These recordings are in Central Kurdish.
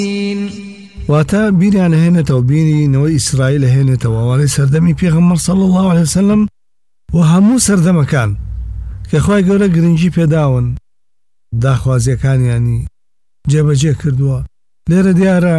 واتە بیریان هێنێتەوە بینینەوەی ئیسرائیل هێنێتەوە ئەوانەی سەردەمی پێغەمبەر صلی الله عليه وسلم و هەموو سەردەمەکان کە خوای گەورە گرنگی پێداون داخوازیەکانیانی جێبەجێ کردووە. لێرە دیارە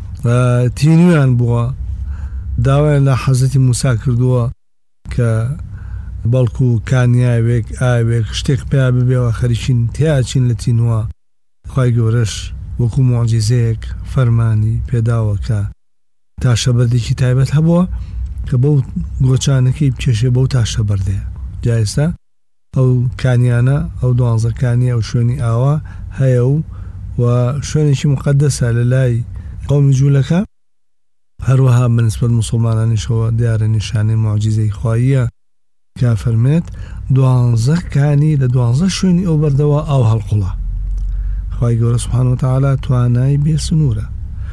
تینویان بووە، داوایان لە حەزەتی موسا کردووە کە بەڵکو کانیاوێک ئاوێک شتێک پێیا ببێەوە خەریکین تیاچین لە تینوە. خوای گەورەش وەکو موعجیزەیەک فەرمانی پێداوە کە تاشەبەردێکی تایبەت هەبووە کە بەو گۆچانەکەی بکێشێ بەو تاشەبەردەیە. جا ئێستا ئەو کانیانە ئەو 12 کانی ئەو شوێنی ئاوا هەیە و شوێنێکی مقدسە لە لای قەومی جوولەکە، هەروەها بەنسبەت موسڵمانانیشەوە دیارە نیشانەی موعجیزەی خواییە کە فەرمێت 12 کانی لە 12 شوێنی ئەو بەردەوە ئاو هەڵقوڵە. خوای گەورە سوبحانەهو وتەعالا توانای بێسنوورە،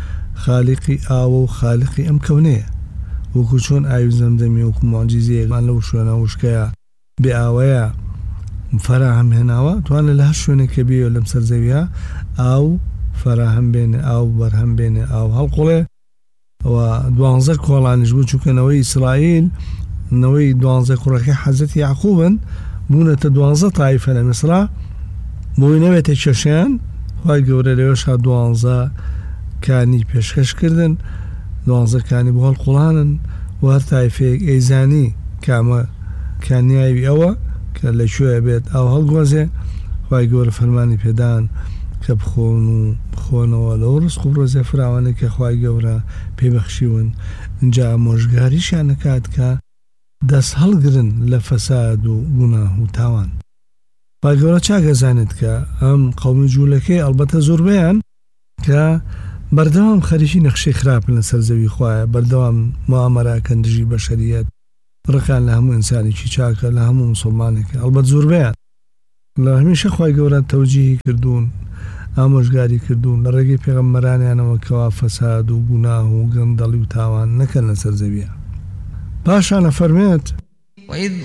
خالقی ئاوە و خالقی ئەم کەونەیە. وەکو چۆن ئاوی زەمزەمی وەکو موعجیزەیەکمان لەو شوێنە وشکەیە بێ ئاوەیە فەراهەم هێناوە، توانێت لە هەر شوێنێکە بێ لەم سەرزەویە ئاو فەراهەم بێنێ، ئاو بەرهەم بێنێ، ئاو هەڵقوڵێ. و 12 کۆڵانیش بوو چونکەنەوەی ئیسرائیل نەوەی 12 کوڕەکەی حەزەتی یعقوبن بوونەتە 12 تایفە لە میسرا بۆی نەوێتە کێشیان. خوای گەورە لەوێشا 12 کانی پێشکەشکردن، 12 کانی بۆ هەڵقوڵانن و هەر تایفەیەک ئەیزانی کامە کانیاوی ئەوە کە لەکوێ بێت ئاو هەڵگۆزێ. خوای گەورە فەرمانی پێدان کە بخۆن و بخۆنەوە لەو ڕزق و ڕۆزێ فراوانەی کە خوای گەورە پێبەخشیون. اینجا ئامۆژگاریشیان دەکات کە دەست هەڵگرن لە فەساد و گوناه و تاوان. خوای گەورە چاگەزانێت کە ئەم قەومی جوولەکەی ئەڵبەتە زۆربەیان کە بەردەوام خەریکی نەخشەی خراپن لەسەر زەوی خوایە، بەردەوام موامەراکەن دژی بەشەریەت، ڕقان لە هەموو ئینسانێکی چاکە لە هەموو مسڵمانێکە. ئەڵبەت زۆربەیان لە هەمیشە خوای گەورە تەوجیهی کردوون، ئامۆژگاری کردوون لە ڕێگەی پێغەمبەرانیانەوە کەوا فەساد و گوناه و گەندەڵی و تاوان نەکەن لەسەر زەویە. پاشان فەرمێت